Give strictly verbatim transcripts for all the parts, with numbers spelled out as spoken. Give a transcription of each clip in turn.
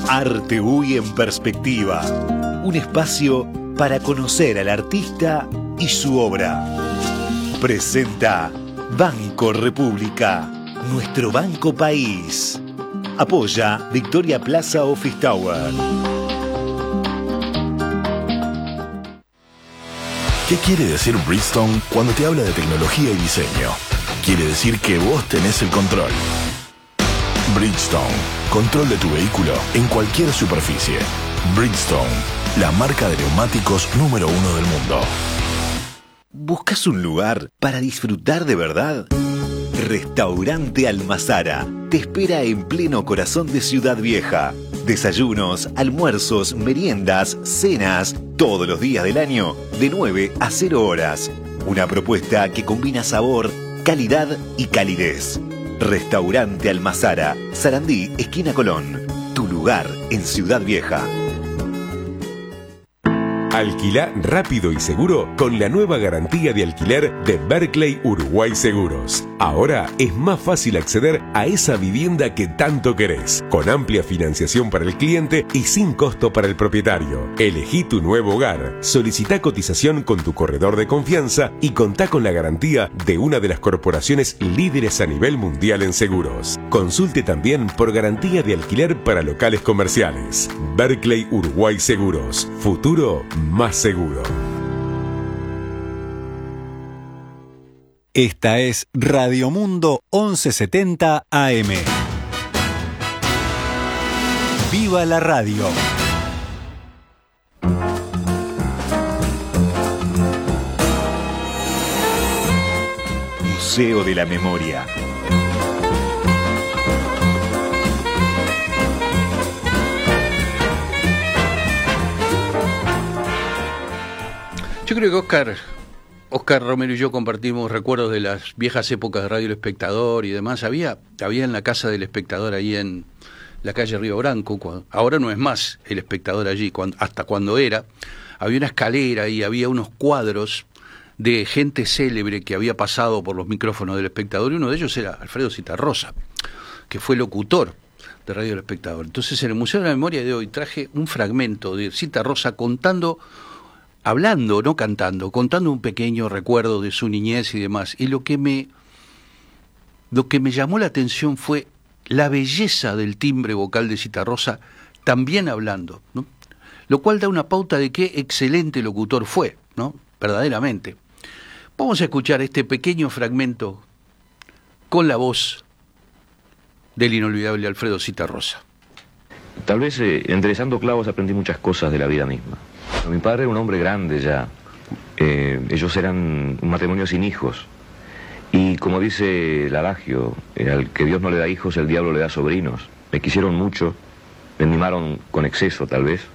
Arte U Y en Perspectiva. Un espacio para conocer al artista y su obra. Presenta Banco República, nuestro banco país. Apoya Victoria Plaza Office Tower. ¿Qué quiere decir Bridgestone cuando te habla de tecnología y diseño? Quiere decir que vos tenés el control. Bridgestone, control de tu vehículo en cualquier superficie. Bridgestone, la marca de neumáticos número uno del mundo. ¿Buscas un lugar para disfrutar de verdad? Restaurante Almazara te espera en pleno corazón de Ciudad Vieja. Desayunos, almuerzos, meriendas, cenas, todos los días del año, de nueve a cero horas. Una propuesta que combina sabor, calidad y calidez. Restaurante Almazara, Sarandí, esquina Colón. Tu lugar en Ciudad Vieja. Alquilá rápido y seguro con la nueva garantía de alquiler de Berkeley Uruguay Seguros. Ahora es más fácil acceder a esa vivienda que tanto querés, con amplia financiación para el cliente y sin costo para el propietario. Elegí tu nuevo hogar, solicitá cotización con tu corredor de confianza y contá con la garantía de una de las corporaciones líderes a nivel mundial en seguros. Consulte también por garantía de alquiler para locales comerciales. Berkeley Uruguay Seguros. Futuro más seguro. Esta es Radio Mundo once setenta A M. ¡Viva la radio! Museo de la Memoria. Yo creo que Oscar, Oscar Romero y yo compartimos recuerdos de las viejas épocas de Radio El Espectador y demás. Había, había en la casa del Espectador ahí en la calle Río Branco, cuando, ahora no es más El Espectador allí, cuando, hasta cuando era, había una escalera y había unos cuadros de gente célebre que había pasado por los micrófonos del Espectador, y uno de ellos era Alfredo Citarrosa, que fue locutor de Radio El Espectador. Entonces en el Museo de la Memoria de hoy traje un fragmento de Citarrosa contando, hablando, no cantando, contando un pequeño recuerdo de su niñez y demás. Y lo que me, lo que me llamó la atención fue la belleza del timbre vocal de Citarrosa, también hablando, ¿no? Lo cual da una pauta de qué excelente locutor fue, ¿no? Verdaderamente. Vamos a escuchar este pequeño fragmento con la voz del inolvidable Alfredo Citarrosa. Tal vez eh, enderezando clavos aprendí muchas cosas de la vida misma. Mi padre era un hombre grande ya. Eh, ellos eran un matrimonio sin hijos. Y como dice el adagio, eh, al que Dios no le da hijos, el diablo le da sobrinos. Me quisieron mucho, me mimaron con exceso tal vez.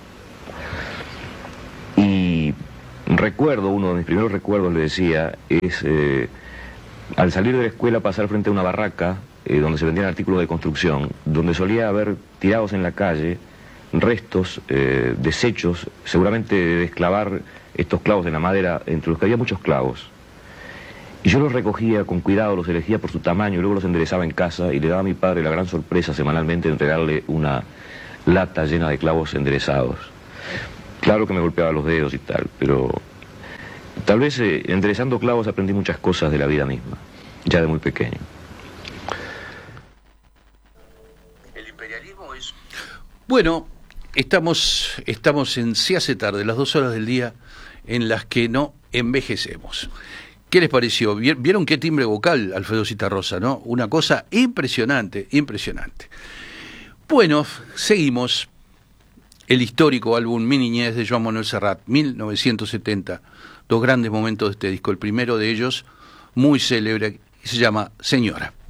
Y recuerdo, uno de mis primeros recuerdos, le decía, es eh, al salir de la escuela pasar frente a una barraca eh, donde se vendían artículos de construcción, donde solía haber tirados en la calle restos, eh, desechos, seguramente de desclavar estos clavos en la madera, entre los que había muchos clavos. Y yo los recogía con cuidado, los elegía por su tamaño, y luego los enderezaba en casa y le daba a mi padre la gran sorpresa semanalmente de entregarle una lata llena de clavos enderezados. Claro que me golpeaba los dedos y tal, pero tal vez eh, enderezando clavos aprendí muchas cosas de la vida misma, ya de muy pequeño. El imperialismo es... Bueno, estamos, estamos en Se hace tarde, las dos horas del día en las que no envejecemos. ¿Qué les pareció? ¿Vieron qué timbre vocal, Alfredo Citarrosa, no? Una cosa impresionante, impresionante. Bueno, seguimos. El histórico álbum Mi Niñez de Joan Manuel Serrat, mil novecientos setenta. Dos grandes momentos de este disco. El primero de ellos, muy célebre, se llama Señora.